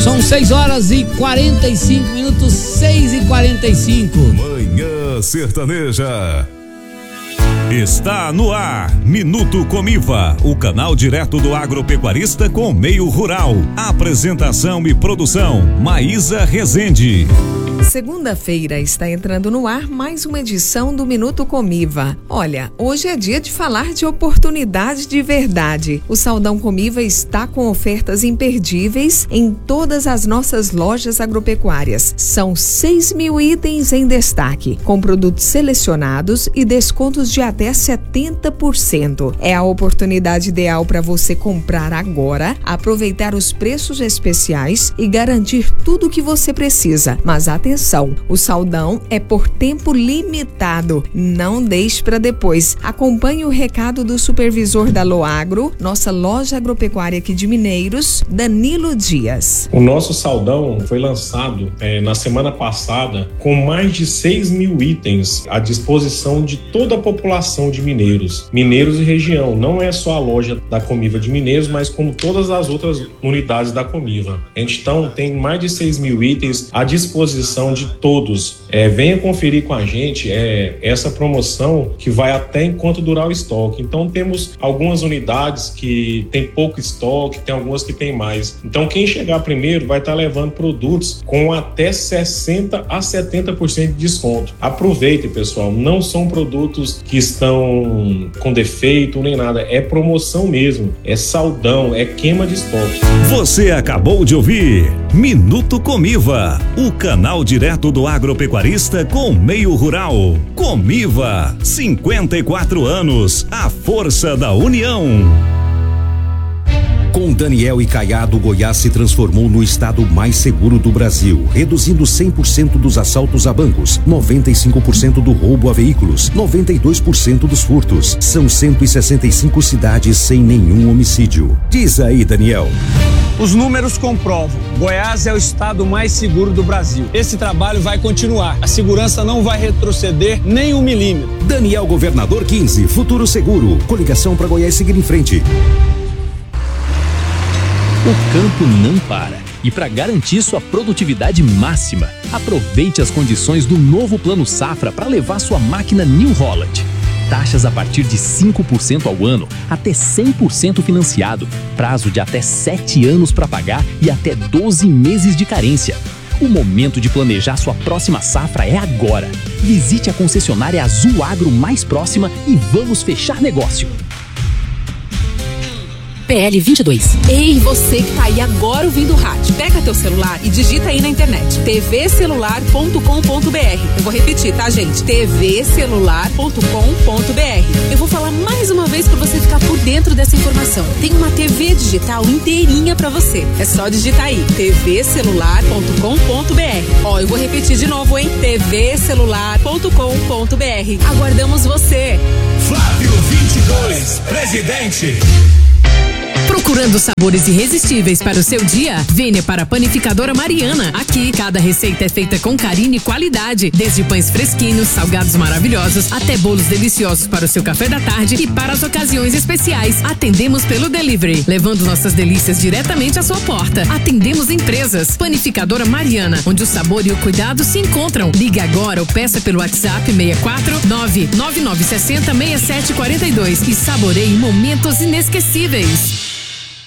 São 6h45, 6h45. Manhã Sertaneja. Está no ar, Minuto Comiva, o canal direto do agropecuarista com o meio rural. Apresentação e produção, Maísa Rezende. Segunda-feira está entrando no ar mais uma edição do Minuto Comiva. Olha, hoje é dia de falar de oportunidade de verdade. O Saldão Comiva está com ofertas imperdíveis em todas as nossas lojas agropecuárias. São 6.000 itens em destaque, com produtos selecionados e descontos de até 70%. É a oportunidade ideal para você comprar agora, aproveitar os preços especiais e garantir tudo o que você precisa. Mas atenção, o saldão é por tempo limitado. Não deixe para depois. Acompanhe o recado do supervisor da Loagro, nossa loja agropecuária aqui de Mineiros, Danilo Dias. O nosso saldão foi lançado na semana passada com mais de 6.000 itens à disposição de toda a população de Mineiros e região. Não é só a loja da Comiva de Mineiros, mas como todas as outras unidades da Comiva. A gente então tem mais de 6.000 itens à disposição de todos. Venha conferir com a gente essa promoção que vai até enquanto durar o estoque. Então temos algumas unidades que tem pouco estoque, tem algumas que tem mais. Então quem chegar primeiro vai estar levando produtos com até 60% a 70% de desconto. Aproveitem, pessoal, não são produtos que estão com defeito nem nada, é promoção mesmo, é saldão, é queima de estoque. Você acabou de ouvir Minuto Comiva, o canal direto do agropecuarista com meio rural. Comiva, 54 anos, a força da união. Com Daniel e Caiado, Goiás se transformou no estado mais seguro do Brasil, reduzindo 100% dos assaltos a bancos, 95% do roubo a veículos, 92% dos furtos. São 165 cidades sem nenhum homicídio. Diz aí, Daniel. Os números comprovam. Goiás é o estado mais seguro do Brasil. Esse trabalho vai continuar. A segurança não vai retroceder nem 1 milímetro. Daniel, governador 15, futuro seguro. Coligação para Goiás seguir em frente. O campo não para. E para garantir sua produtividade máxima, aproveite as condições do novo Plano Safra para levar sua máquina New Holland. Taxas a partir de 5% ao ano, até 100% financiado, prazo de até 7 anos para pagar e até 12 meses de carência. O momento de planejar sua próxima safra é agora. Visite a concessionária Azul Agro mais próxima e vamos fechar negócio. PL 22. Ei, você que tá aí agora ouvindo o rádio, pega teu celular e digita aí na internet tvcelular.com.br. Eu vou repetir, tá, gente? tvcelular.com.br. Eu vou falar mais uma vez pra você ficar por dentro dessa informação. Tem uma TV digital inteirinha pra você. É só digitar aí tvcelular.com.br. Ó, eu vou repetir de novo, hein? tvcelular.com.br. Aguardamos você. Flávio 22, presidente. Procurando sabores irresistíveis para o seu dia? Venha para a Panificadora Mariana. Aqui, cada receita é feita com carinho e qualidade. Desde pães fresquinhos, salgados maravilhosos, até bolos deliciosos para o seu café da tarde e para as ocasiões especiais. Atendemos pelo delivery, levando nossas delícias diretamente à sua porta. Atendemos empresas. Panificadora Mariana, onde o sabor e o cuidado se encontram. Ligue agora ou peça pelo WhatsApp 649-9960-6742 e saboreie momentos inesquecíveis.